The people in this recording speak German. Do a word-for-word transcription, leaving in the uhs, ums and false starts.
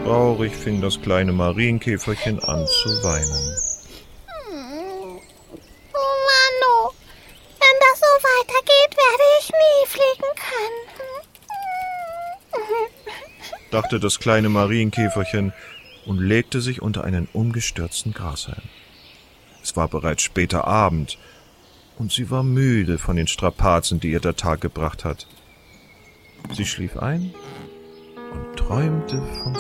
Traurig fing das kleine Marienkäferchen an zu weinen. Oh Mann, oh. Wenn das so weitergeht, werde ich nie fliegen können, dachte das kleine Marienkäferchen und legte sich unter einen umgestürzten Grashalm. Es war bereits später Abend, und sie war müde von den Strapazen, die ihr der Tag gebracht hat. Sie schlief ein und träumte vom